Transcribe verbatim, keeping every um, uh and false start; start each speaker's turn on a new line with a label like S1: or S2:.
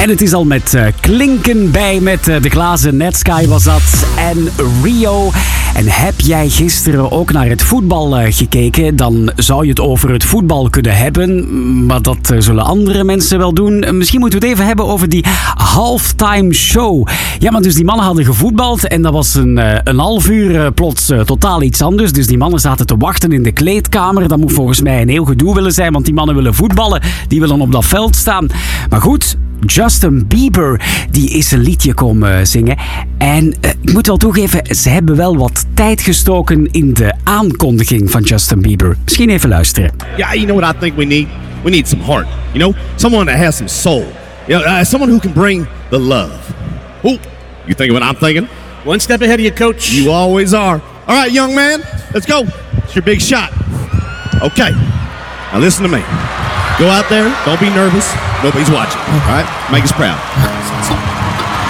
S1: En het is al met uh, klinken bij met uh, de glazen Netsky was dat. En Rio. En heb jij gisteren ook naar het voetbal uh, gekeken? Dan zou je het over het voetbal kunnen hebben. Maar dat uh, zullen andere mensen wel doen. Uh, misschien moeten we het even hebben over die halftime show. Ja, maar dus die mannen hadden gevoetbald. En dat was een, uh, een half uur uh, plots uh, totaal iets anders. Dus die mannen zaten te wachten in de kleedkamer. Dat moet volgens mij een heel gedoe willen zijn. Want die mannen willen voetballen. Die willen op dat veld staan. Maar goed, Justin Bieber die is een liedje komen zingen. En uh, ik moet wel toegeven, ze hebben wel wat tijd gestoken in de aankondiging van Justin Bieber. Misschien even luisteren.
S2: Yeah, you know what I think we need? We need some heart, you know? Someone that has some soul. You know, uh, someone who can bring the love. Ooh, you thinking what I'm thinking?
S3: One step ahead of you, coach.
S2: You always are. All right, young man, let's go. It's your big shot. Okay, now listen to me. Go out there, don't be nervous. Nobody's watching, all right? Make us proud.